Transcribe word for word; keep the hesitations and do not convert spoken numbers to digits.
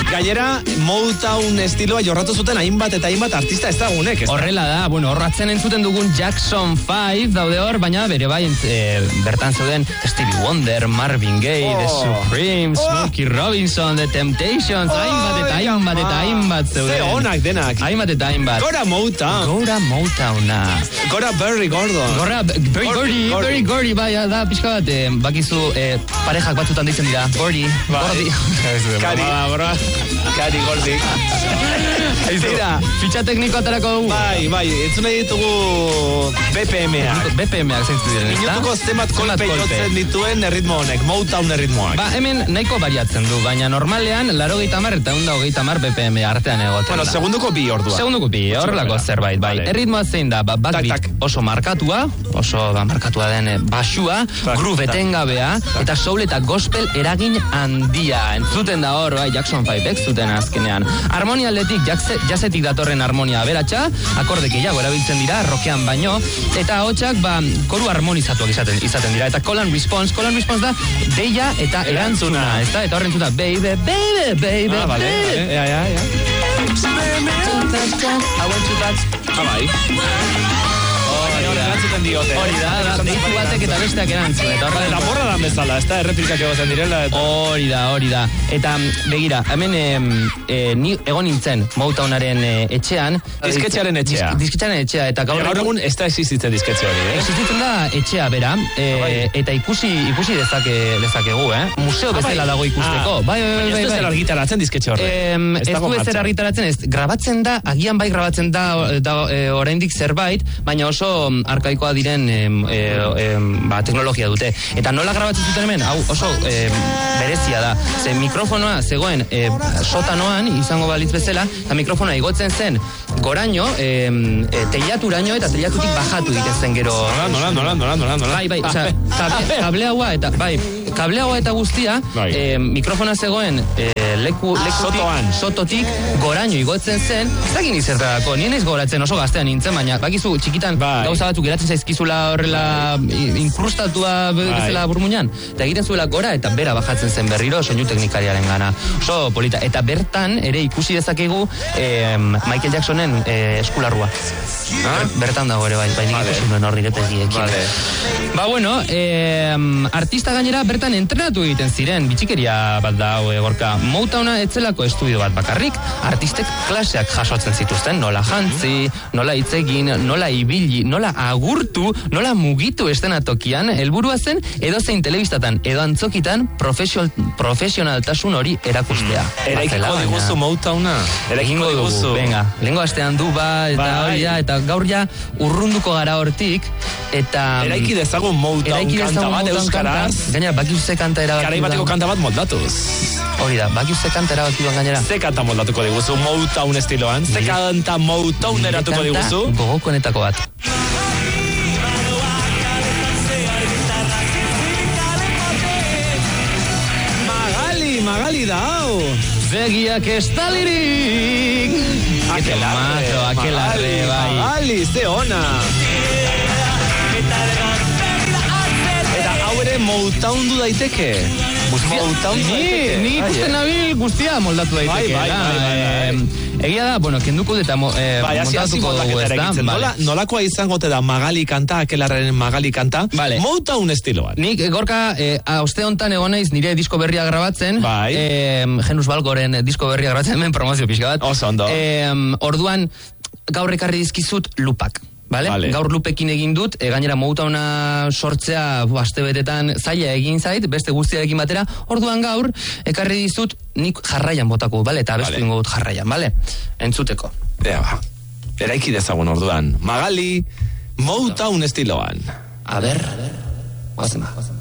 Gainera, Motown estiloa jorratu zuten hainbat eta hainbat artista ezagunek. Horrela da, bueno, horratzen entzuten dugun Jackson five daude hor, baina bere bai e, bertan zeuden Stevie Wonder, Marvin Gaye, oh. The Supremes, oh. Smokey Robinson, The Temptations, oh, hainbat eta hainbat eta hainbat zeuden. Ze onak denak. Hainbat eta hainbat. Gora Motown. Gora Motowna. Gora Berry Gordon. Gora Berry Gordy, Berry Gordy, bai, da, pixka bat, eh, bakizu, eh, parejak batzutan deitzen dira. Gordy, Gordy. Kari, Kari Gordy. Zira, fitxa tekniko atarako dugu. Bai, bai, entzune ditugu B P M-ak. B P M-ak zeintu diren, ezta? Minutuko zemat kolpe jotzen dituen erritmo honek, Motown erritmoak. Ba, hemen nahiko bariatzen du, baina normalean, laro geita mar eta unda hogeita mar B P M artean egoten bueno, da. segunduko bi ordua. Segunduko bi, horrelako zerbait, bai. Vale. Erritmoa zein da, ba, backbeat oso markatua, oso ba, markatua den basua, groove etengabea, eta soul eta gospel eragin handia. Entzuten da hor, bai, Jackson five-ek zuten azkenean. Harmonia aldetik, jazzetik datorren harmonia aberatsa, akorde gehiago erabiltzen dira, rockean baino, eta hotxak, ba, koru harmonizatuak izaten, izaten dira. Eta call and response, call and response da, deia eta erantzuna, ez da? Eta horren zuta, baby, baby, baby, ah, vale, baby. Vale, ja, ja, ja. I want to touch. Ah, bai. Hori da, da, deitu batek eta besteak erantzun. Eta horrela porra da bezala, ez da, erreplikak egoten direla. Hori da, hori da. Eta, begira, hemen ni egon nintzen Motownaren etxean. Disketxearen etxea. Disketxearen etxea. Eta gaur egun ez da existitzen disketxe hori, eh? Existitzen da etxea bera, eta ikusi ikusi dezakegu, eh? Museo bezala dago ikusteko. Bai, bai, bai. Ez du zer argitaratzen disketxe horre. Ez du zer argitaratzen, ez grabatzen da, agian bai grabatzen da oraindik zerbait, baina oso arkaikoa diren em, em, ba, teknologia dute. Eta nola grabatzen zuten hemen? Hau oso em, berezia da. Ze mikrofonoa zegoen em, sotanoan, izango balitz bezala, eta mikrofonoa igotzen zen goraino, em, e, teilaturaino eta teilatutik bajatu egiten zen gero. Nola, nola, nola, nola, nola. Bai, bai, osea, kable, kableaua eta, bai, kableaua eta guztia, em, mikrofona zegoen e, leku, lekutik, sototik goraino igotzen zen, ez dakit nizertarako, nien ez goratzen oso gaztean nintzen, baina bakizu txikitan bai. Gauza batzuk geratzen zaizkizula horrela inkrustatua bezala burmuinan, eta egiten zuela gora eta bera bajatzen zen berriro soinu teknikariaren gana. Oso polita. Eta bertan ere ikusi dezakegu eh, Michael Jacksonen eh, eskularrua. Ah? Bertan dago ere bai, bai nik ikusi nuen horri gepegiekin. Vale. Ba bueno, eh, artista gainera bertan entrenatu egiten ziren, bitxikeria bat da hau egorka. Motowna etzelako estudio bat bakarrik, artistek klaseak jasotzen zituzten, nola jantzi, nola hitz egin, nola ibili, nola agurtu, nola mugitu estenatokian, helburua zen edozein telebistatan edo antzokitan profesional, profesionaltasun hori erakustea. Mm. Eraikiko diguzu Motowna? Eraikiko diguzu. Venga, lehenko astean du ba, eta hori da, eta gaur ja urrunduko gara hortik, eta... Eraiki dezagun Motown kanta bat euskaraz. Gainera, bakizu ze kanta erabaki Garai bateko kanta bat moldatuz. Hori da, bakizu ze kanta erabaki duan gainera. Ze kanta moldatuko diguzu Motown estiloan? Ze kanta Motown eratuko diguzu? Gogokonetako bat. Magali da, hau! Begiak estalirik! Akelarre, akelarre, bai. Magali, ze ona! Eta hau ere Motown du daiteke? Motown du daiteke? Ni ikusten nabil guztia moldatu daiteke. Bai, bai, bai. Egia da, bueno, kenduko eta eh, bai, montatuko dugu, ez da? Nola, nolakoa izango te da Magali kanta, akelarren Magali kanta, vale. Motown estiloan. Nik, gorka, eh, oste hontan egon naiz nire disko berria grabatzen, bai. eh, Genus Balgoren disko berria grabatzen, hemen promozio pixka bat. Oso ondo. Eh, orduan, gaur ekarri dizkizut lupak. Vale? Vale. Gaur lupekin egin dut, e, gainera Motowna sortzea aste betetan zaila egin zait, beste guztiarekin batera, orduan gaur, ekarri dizut, nik jarraian botako, bale? Eta abestu ingo dut jarraian, bale? Entzuteko. Ea, ba, eraiki dezagun orduan. Magali, Motown estiloan. A ber, guazen ba.